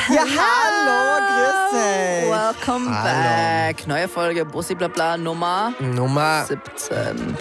Ja, hallo, grüß dich. Welcome back. Neue Folge Bussi Blabla Nummer 17.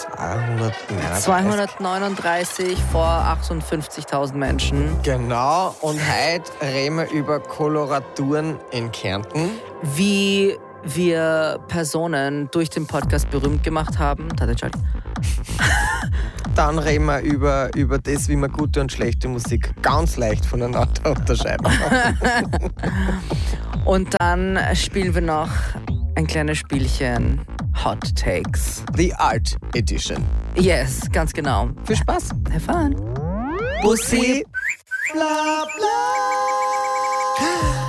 239 vor 58.000 Menschen. Genau, und heute reden wir über Koloraturen in Kärnten. Wie wir Personen durch den Podcast berühmt gemacht haben. Dann reden wir über das, wie man gute und schlechte Musik ganz leicht voneinander unterscheiden kann. Und dann spielen wir noch ein kleines Spielchen Hot Takes. The Art Edition. Yes, ganz genau. Viel Spaß. Have fun. Bussi. Bla bla.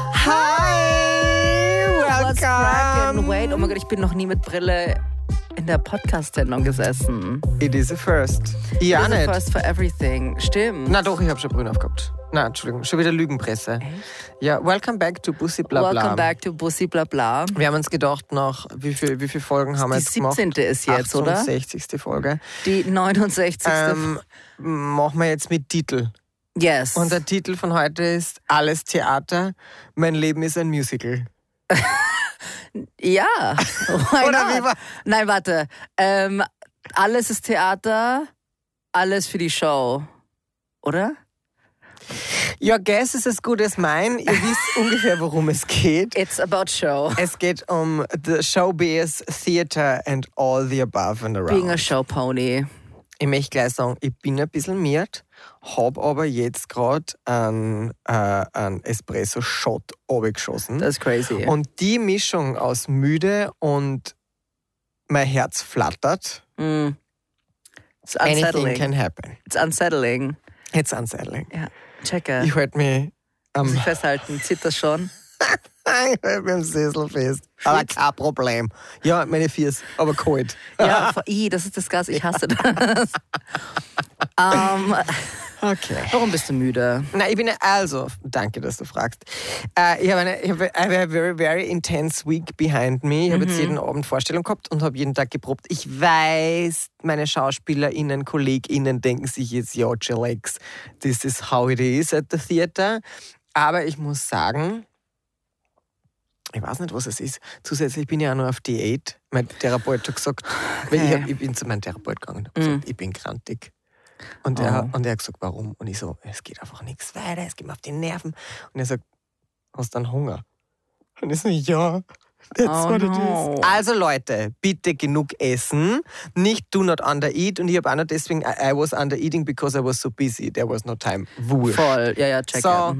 Hi. What's crackin'? Welcome. Wait, oh mein Gott, ich bin noch nie mit Brille in der Podcast-Sendung gesessen. It is a first. Ja, It is a nicht. first for everything. Stimmt. Na doch, ich habe schon Brühen aufgehabt. Na, Entschuldigung, schon wieder Lügenpresse. Echt? Ja, welcome back to Bussi Blabla. Welcome back to Bussi Blabla. Wir haben uns gedacht, nach wie viele Folgen haben wir Die jetzt gemacht? 17. ist jetzt, oder? 68. Folge. Die 69. Machen wir jetzt mit Titel. Yes. Und der Titel von heute ist Alles Theater, mein Leben ist ein Musical. Ja. Why Oder not? wie war? Nein, warte. Alles ist Theater, alles für die Show. Oder? Your guess is as good as mine. Ihr wisst ungefähr, worum es geht. It's about show. Es geht um the showbiz, theater and all the above and around. Being a show pony. Ich möchte gleich sagen, ich bin ein bisschen miert, habe aber jetzt gerade einen Espresso-Shot runtergeschossen. That's crazy. Und die Mischung aus müde und mein Herz flattert, It's anything unsettling. can happen. It's unsettling. It's unsettling. Ja, checke. Ich halte mich Muss ich festhalten. Zieht das schon? ich halt mich am Sessel fest. Aber kein Problem. Ja, meine Füße, aber kalt. Ja, das ist das Gas. Ich hasse das. Okay. Warum bist du müde? Nein, ich bin danke, dass du fragst. Ich habe eine very, very intense week behind me. Ich habe jetzt jeden Abend Vorstellung gehabt und habe jeden Tag geprobt. Ich weiß, meine SchauspielerInnen, KollegInnen denken sich jetzt, ja, chillax, this is how it is at the theater. Aber ich muss sagen, ich weiß nicht, was es ist. Zusätzlich bin ich auch noch auf Diät. Mein Therapeut hat gesagt, weil ich bin zu meinem Therapeut gegangen und habe gesagt, ich bin krantig. Und er hat gesagt, warum? Und ich so, es geht einfach nichts weiter, es geht mir auf die Nerven. Und er sagt, hast du einen Hunger? Und ich so, ja, that's what it is. Also Leute, bitte genug essen, nicht do not undereat. Und ich habe auch noch deswegen, I was undereating because I was so busy, there was no time. Wurscht. Voll, ja, check. So,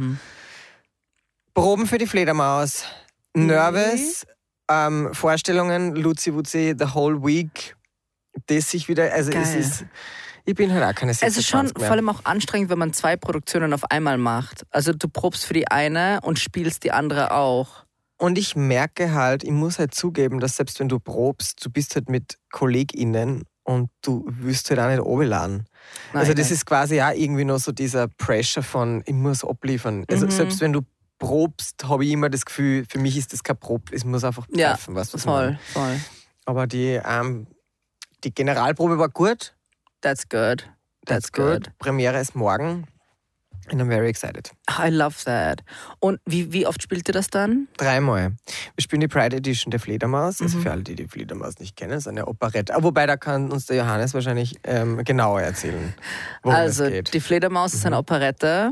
Proben für die Fledermaus, nervous, Vorstellungen, Luzi Wuzi, the whole week, das sich wieder, also geil. es ist... Ich bin halt auch keine 26 Es ist schon mehr. vor allem auch anstrengend, wenn man 2 Produktionen auf einmal macht. Also du probst für die eine und spielst die andere auch. Und ich merke halt, ich muss halt zugeben, dass selbst wenn du probst, du bist halt mit KollegInnen und du willst halt auch nicht runterladen. Also das ist quasi auch irgendwie noch so dieser Pressure von, ich muss abliefern. Also selbst wenn du probst, habe ich immer das Gefühl, für mich ist das kein Prob, es muss einfach treffen. Ja, weißt du, was ich voll. Aber die Generalprobe war gut. That's good. That's good. Premiere ist morgen. And I'm very excited. I love that. Und wie oft spielt ihr das dann? 3-mal. Wir spielen die Pride Edition der Fledermaus. Also für alle, die die Fledermaus nicht kennen, ist eine Operette. Wobei, da kann uns der Johannes wahrscheinlich genauer erzählen, worum es geht. Die Fledermaus ist eine Operette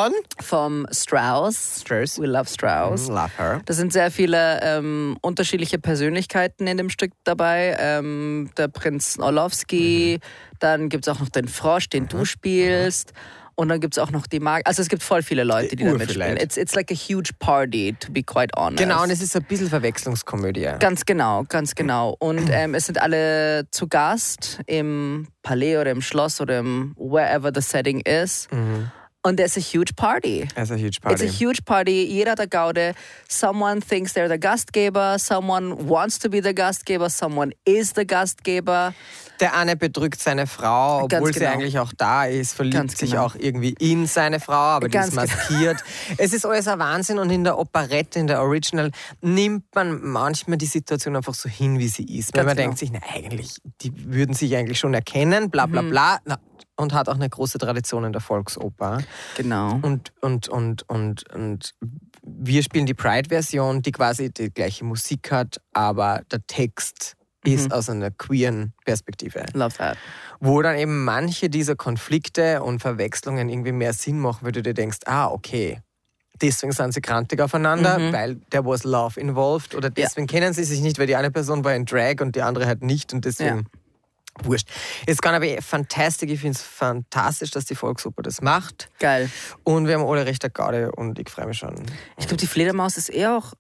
vom Strauss. We love Strauss. Love her. Da sind sehr viele unterschiedliche Persönlichkeiten in dem Stück dabei. Der Prinz Orlowski, dann gibt es auch noch den Frosch, den du spielst. Und dann gibt es auch noch die also es gibt voll viele Leute, die da mitspielen. It's like a huge party, to be quite honest. Genau, und es ist ein bisschen Verwechslungskomödie. Ganz genau. Und es sind alle zu Gast im Palais oder im Schloss oder im wherever the setting is. Und it's a huge party. It's a huge party. It's a huge party. Jeder hat eine Gaude. Someone thinks they're the Gastgeber. Someone wants to be the Gastgeber. Someone is the Gastgeber. Der eine betrügt seine Frau, obwohl sie eigentlich auch da ist, verliebt sich auch irgendwie in seine Frau, aber die ist maskiert. Es ist alles ein Wahnsinn und in der Operette, in der Original, nimmt man manchmal die Situation einfach so hin, wie sie ist. Weil man denkt sich, na eigentlich, die würden sich eigentlich schon erkennen, bla bla bla. Und hat auch eine große Tradition in der Volksoper. Genau. Und wir spielen die Pride-Version, die quasi die gleiche Musik hat, aber der Text ist aus einer queeren Perspektive. Love that. Wo dann eben manche dieser Konflikte und Verwechslungen irgendwie mehr Sinn machen, weil du dir denkst, okay, deswegen sind sie grantig aufeinander, weil there was love involved, oder deswegen kennen sie sich nicht, weil die eine Person war in Drag und die andere halt nicht und deswegen wurscht. It's gonna be fantastic. Ich finde es fantastisch, dass die Volksoper das macht. Geil. Und wir haben alle recht der Garde und ich freue mich schon. Ich glaube, die Fledermaus ist eher auch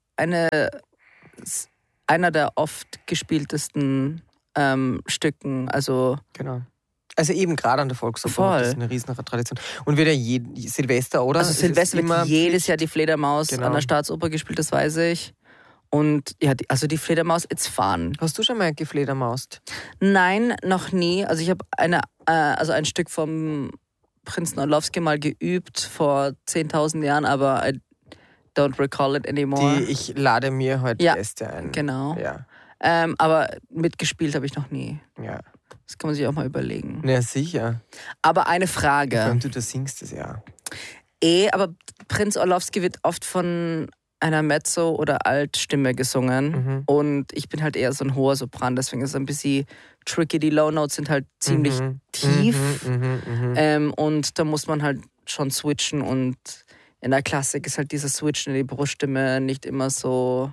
einer der oft gespieltesten Stücken. Also genau. Also eben gerade an der Volksoper, das ist eine riesen Tradition. Und wird ja Silvester, oder? Also Silvester wird jedes Jahr die Fledermaus an der Staatsoper gespielt, das weiß ich. Und ja, die Fledermaus, it's fun. Hast du schon mal gefledermaust? Nein, noch nie. Also ich habe ein Stück vom Prinzen Orlowski mal geübt vor 10.000 Jahren, aber I don't recall it anymore. Ich lade mir heute Gäste ein. Genau. Ja. Aber mitgespielt habe ich noch nie. Ja. Das kann man sich auch mal überlegen. Ja, sicher. Aber eine Frage. Wenn du das singst, das ja. Aber Prinz Orlowski wird oft von einer Mezzo- oder Altstimme gesungen. Und ich bin halt eher so ein hoher Sopran, deswegen ist es ein bisschen tricky. Die Low Notes sind halt ziemlich tief. Und da muss man halt schon switchen. Und in der Klassik ist halt dieses Switchen in die Bruststimme nicht immer so,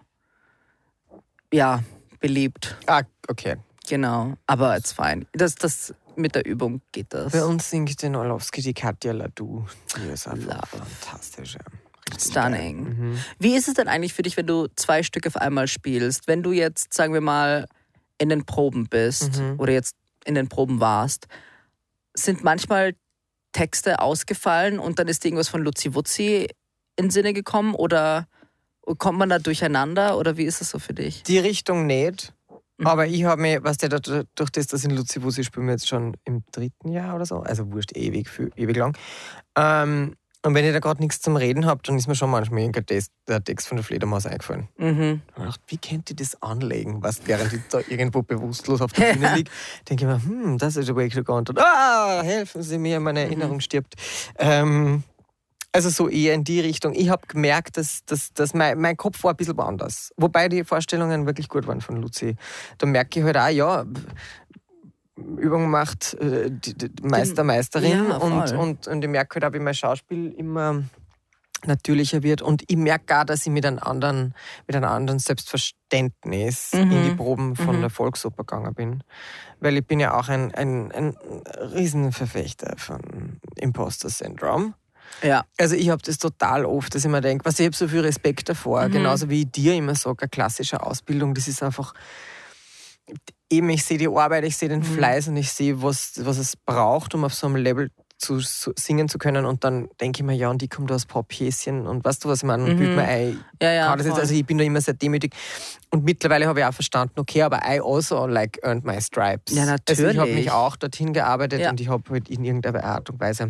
beliebt. Okay. Genau, aber it's fine. Das mit der Übung geht das. Bei uns singt den Orlowski die Katja Ladou. Die ist einfach fantastisch. Ja. Stunning. Wie ist es denn eigentlich für dich, wenn du 2 Stücke auf einmal spielst? Wenn du jetzt, sagen wir mal, in den Proben bist oder jetzt in den Proben warst, sind manchmal Texte ausgefallen und dann ist dir irgendwas von Luzi Wutzi in den Sinne gekommen oder kommt man da durcheinander oder wie ist es so für dich? Die Richtung nicht. Aber ich habe mich, durch das, dass ich in Luzi Wutzi spielen wir jetzt schon im 3. Jahr oder so, also wurscht, ewig lang. Und wenn ich da gerade nichts zum Reden habe, dann ist mir schon manchmal der Text von der Fledermaus eingefallen. Ich habe gedacht, wie könnt ihr das anlegen, während ich da irgendwo bewusstlos auf der Bühne liege? Denke ich mir, das ist wirklich gegangen. Helfen Sie mir, meine Erinnerung stirbt. Also so eher in die Richtung. Ich habe gemerkt, dass mein Kopf war ein bisschen woanders. Wobei die Vorstellungen wirklich gut waren von Luzi. Da merke ich halt auch, Übung macht die Meisterin und ich merke halt auch, wie mein Schauspiel immer natürlicher wird und ich merke auch, dass ich mit einem anderen Selbstverständnis in die Proben von der Volksoper gegangen bin, weil ich bin ja auch ein Riesenverfechter von Imposter-Syndrom. Ja. Also ich habe das total oft, dass ich mir denke, ich habe so viel Respekt davor, genauso wie ich dir immer sage, eine klassische Ausbildung, das ist einfach eben, ich sehe die Arbeit, ich sehe den Fleiß und ich sehe, was es braucht, um auf so einem Level singen zu können und dann denke ich mir, ja, und die kommt aus Pophäschen und weißt du, was ich meine, und bildet mir ein. Also ich bin da immer sehr demütig und mittlerweile habe ich auch verstanden, okay, aber I also earned my stripes. Ja, natürlich. Also ich habe mich auch dorthin gearbeitet und ich habe halt in irgendeiner Art und Weise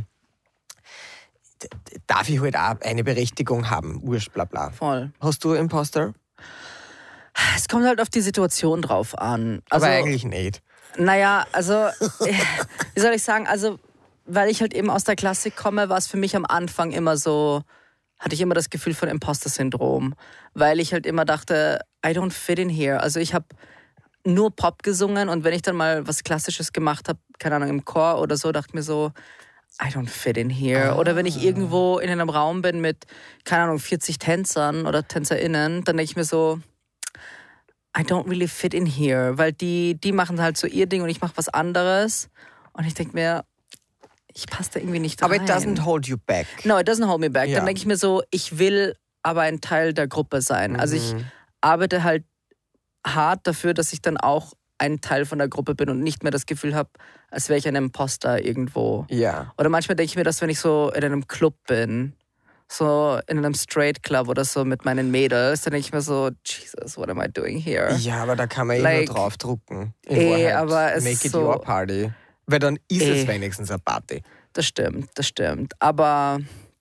darf ich halt auch eine Berechtigung haben, wurscht, bla bla. Voll. Hast du Imposter? Es kommt halt auf die Situation drauf an. Aber eigentlich nicht. Naja, also, wie soll ich sagen, also, weil ich halt eben aus der Klassik komme, war es für mich am Anfang immer so, hatte ich immer das Gefühl von Imposter-Syndrom, weil ich halt immer dachte, I don't fit in here. Also ich habe nur Pop gesungen und wenn ich dann mal was Klassisches gemacht habe, keine Ahnung, im Chor oder so, dachte ich mir so, I don't fit in here. Oder wenn ich irgendwo in einem Raum bin mit, keine Ahnung, 40 Tänzern oder TänzerInnen, dann denke ich mir so, I don't really fit in here. Weil die machen halt so ihr Ding und ich mache was anderes. Und ich denke mir, ich passe da irgendwie nicht rein. Aber it doesn't hold you back. No, it doesn't hold me back. Ja. Dann denke ich mir so, ich will aber ein Teil der Gruppe sein. Also ich arbeite halt hart dafür, dass ich dann auch ein Teil von der Gruppe bin und nicht mehr das Gefühl habe, als wäre ich ein Imposter irgendwo. Ja. Oder manchmal denke ich mir, dass wenn ich so in einem Club bin, so in einem Straight Club oder so mit meinen Mädels, dann denke ich mir so, Jesus, what am I doing here? Ja, aber da kann man nur draufdrucken. Aber es Make it so, your party. Weil dann ist es wenigstens eine Party. Das stimmt. Aber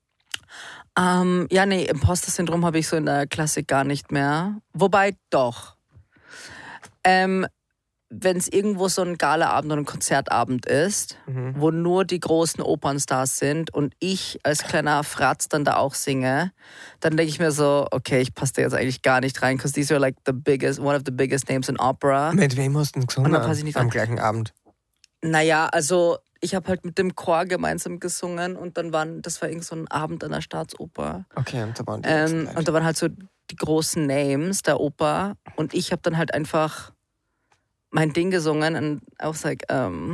Imposter-Syndrom habe ich so in der Klassik gar nicht mehr. Wobei doch. wenn es irgendwo so ein Galaabend oder ein Konzertabend ist, wo nur die großen Opernstars sind und ich als kleiner Fratz dann da auch singe, dann denke ich mir so, okay, ich passe da jetzt eigentlich gar nicht rein, because these are like one of the biggest names in opera. Mit wem hast du denn gesungen Und dann passe ich nicht am rein. gleichen Abend? Naja, also ich habe halt mit dem Chor gemeinsam gesungen und dann das war irgend so ein Abend an der Staatsoper. Okay, und da waren die Und da waren halt so die großen Names der Oper und ich habe dann halt einfach mein Ding gesungen und I was like,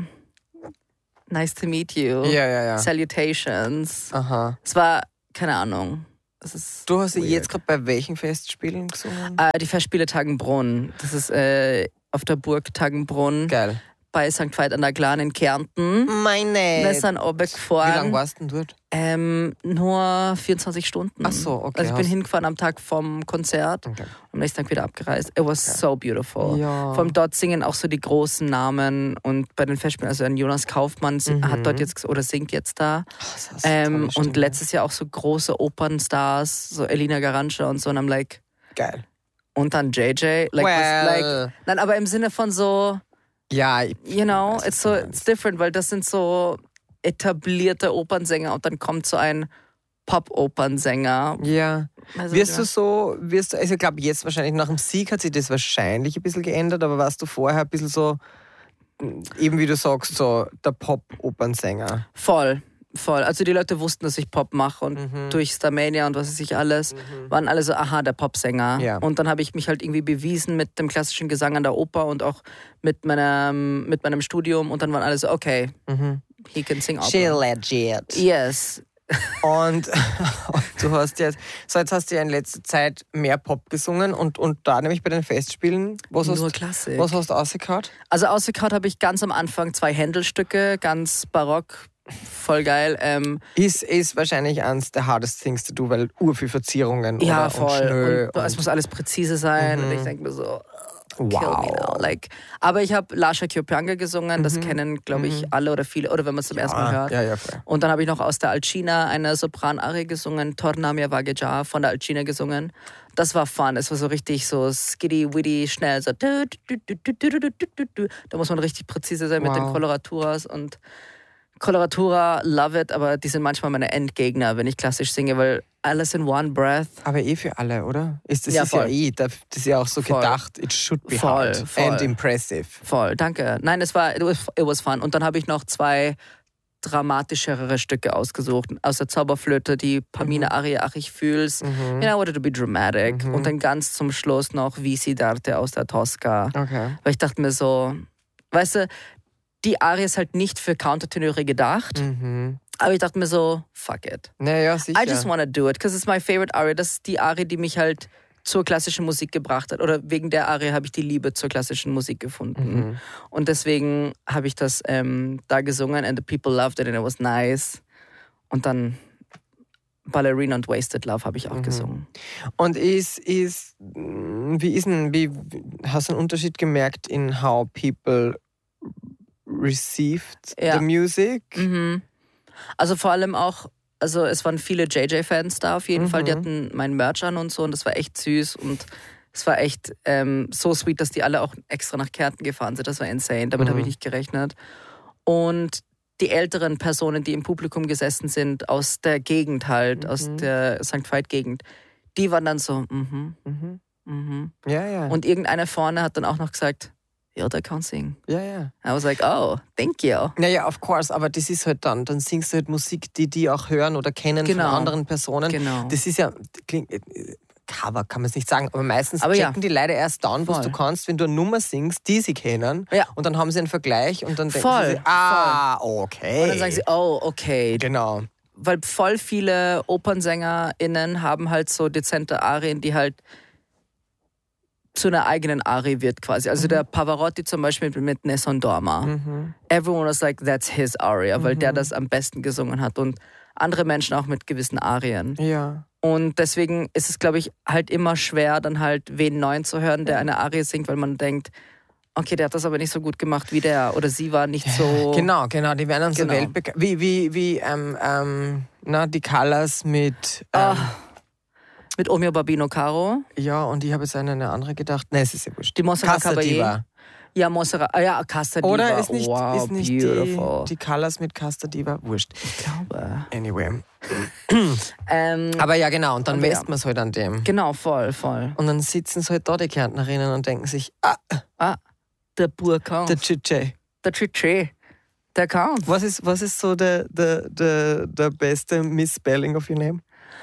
nice to meet you. Ja. Salutations. Aha. Es war, keine Ahnung. Es ist Du hast weird. jetzt gerade bei welchen Festspielen gesungen? Die Festspiele Tagenbrunn. Das ist auf der Burg Tagenbrunn Geil. bei St. Veit an der Glan in Kärnten. Meine. Wir sind runtergefahren. Wie lange warst du denn dort? Nur 24 Stunden. Ach so, okay. Also ich bin hingefahren am Tag vom Konzert, Okay. am nächsten Tag wieder abgereist. It was so beautiful. Ja. Vom dort singen auch so die großen Namen und bei den Festspielen, also ein Jonas Kaufmann hat dort jetzt oder singt jetzt da. Das ist eine tolle Stimme. Und letztes Jahr auch so große Opernstars, so Elina Garantscha und so. Und I'm like, Geil. und dann JJ. Nein, aber im Sinne von so, Ja, you know, weiß, it's was du it's different, weil das sind so etablierte Opernsänger und dann kommt so ein Pop-Opernsänger. ja. Also, Also ich glaube jetzt wahrscheinlich nach dem Sieg hat sich das wahrscheinlich ein bisschen geändert, aber warst du vorher ein bisschen so, eben wie du sagst, so der Pop-Opernsänger? Voll. Also die Leute wussten, dass ich Pop mache und durch Starmania und was weiß ich alles, waren alle so, aha, der Popsänger. Ja. Und dann habe ich mich halt irgendwie bewiesen mit dem klassischen Gesang an der Oper und auch mit meinem Studium und dann waren alle so, okay, he can sing She opera. legit. Yes. Und du hast jetzt hast du ja in letzter Zeit mehr Pop gesungen und da nämlich bei den Festspielen, Nur Klassik. was hast du rausgehört? Also ausgekaut habe ich ganz am Anfang 2 Händelstücke, ganz barock, voll geil. Ist wahrscheinlich eines der hardest things to do, weil viel Verzierungen Ja, und voll. Schnö Und es muss alles präzise sein. Und ich denke mir so, kill me now. Like, aber ich habe Lascia Chiopianga gesungen, das kennen, glaube ich, alle oder viele, oder wenn man es zum ersten Mal hört. Ja, voll. Und dann habe ich noch aus der Alcina eine Sopranarie gesungen, Torna mia vagheggiar, von der Alcina gesungen. Das war fun, es war so richtig so skiddy-widdy, schnell, so da muss man richtig präzise sein mit den Koloraturas und Coloratura, love it, aber die sind manchmal meine Endgegner, wenn ich klassisch singe, weil alles in one breath. Aber für alle, oder? Das Ja, ist voll. das ist ja auch so Voll. gedacht, it should be Voll, hard voll. and impressive. Voll, danke. Nein, it was fun. Und dann habe ich noch 2 dramatischere Stücke ausgesucht. Aus der Zauberflöte, die Pamina-Arie, Ach, ich fühl's. You know, I wanted to be dramatic. Und dann ganz zum Schluss noch Visi d'arte aus der Tosca. Okay. Weil ich dachte mir so, weißt du, die Arie ist halt nicht für Countertenöre gedacht. Aber ich dachte mir so, fuck it. Naja, sicher. I just wanna do it, because it's my favorite Arie. Das ist die Arie, die mich halt zur klassischen Musik gebracht hat. Oder wegen der Arie habe ich die Liebe zur klassischen Musik gefunden. Und deswegen habe ich das da gesungen and the people loved it and it was nice. Und dann Ballerina und Wasted Love habe ich auch gesungen. Und wie hast du einen Unterschied gemerkt in how people received Ja. the music? Also vor allem auch, also es waren viele JJ-Fans da auf jeden Fall, die hatten mein Merch an und so und das war echt süß und es war echt so sweet, dass die alle auch extra nach Kärnten gefahren sind. Das war insane, damit habe ich nicht gerechnet. Und die älteren Personen, die im Publikum gesessen sind, aus der Gegend halt, aus der St. Veit-Gegend, die waren dann so, Ja. Und irgendeiner vorne hat dann auch noch gesagt, ja, der kann singen. Ja. I was like, oh, thank you. Naja, of course, aber das ist halt dann singst du halt Musik, die auch hören oder kennen Genau. von anderen Personen. Genau. Das ist ja, Cover kann man es nicht sagen, aber meistens Aber checken die leider erst dann, was Voll. du kannst, wenn du eine Nummer singst, die sie kennen. Ja. Und dann haben sie einen Vergleich und dann denken Voll, sie, okay. Und dann sagen sie, oh, okay. Genau. Weil voll viele OpernsängerInnen haben halt so dezente Arien, die halt zu einer eigenen Arie wird quasi. Also der Pavarotti zum Beispiel mit Nessun Dorma. Everyone was like, that's his aria, weil der das am besten gesungen hat. Und andere Menschen auch mit gewissen Arien. Ja. Und deswegen ist es, glaube ich, halt immer schwer, dann halt wen Neuen zu hören, der eine Arie singt, weil man denkt, okay, der hat das aber nicht so gut gemacht wie der oder sie war nicht so... Genau, die werden dann so Genau. weltbekannt. Wie die Colors mit... Mit Omio Babino Caro. Ja, und ich habe jetzt an eine andere gedacht. Nein, es ist ja wurscht. Die Mossa Cassa Caballé. Diva. Ja, Mozzarella. Ja, Casta Diva. Oder ist nicht, wow, ist nicht die Colors mit Casta Diva? Wurscht. Ich glaube. Anyway. Aber ja, genau. Und dann messt man es halt an dem. Genau, voll. Und dann sitzen so halt da die Kärntnerinnen und denken sich, Der Burkan. der Chiche. Der Chiche. Der kann. Was ist so der beste Misspelling of your name?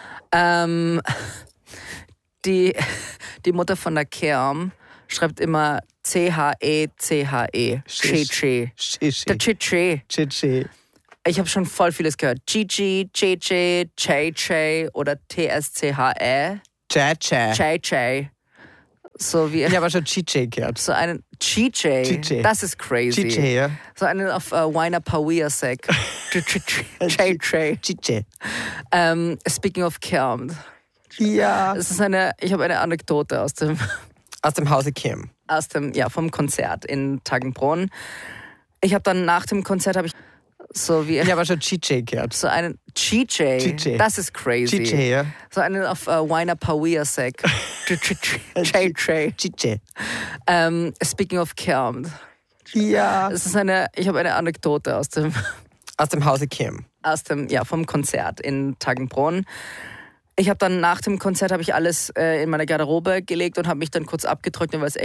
Die Mutter von der Kerm schreibt immer C-H-E-C-H-E. Chiche. Der Chiche. Chiche. Ich habe schon voll vieles gehört. Chichi, Cheche, Che oder T-S-C-H-E. Che. So wie. Ich habe schon Chiche gehört. So einen Chiche. Das ist crazy. Chiche, ja. So einen auf Waina Pawia-Sek. Che. Chiche. Speaking of Kerm. Ja. Es ist ich habe eine Anekdote aus dem Hause Kim. Vom Konzert in Tagenbrunn. Ich habe dann nach dem Konzert Ich habe schon Chiche gehört. So einen Chiche. Das ist crazy. Chiche, ja. So einen auf Waina Pawia-Sek. Che. Chiche. Speaking of Kerm. Ja. Es ist ich habe eine Anekdote aus dem Hause Kim. Vom Konzert in Tagenbrunn. Ich habe dann nach dem Konzert alles in meine Garderobe gelegt und habe mich dann kurz abgetrocknet, weil es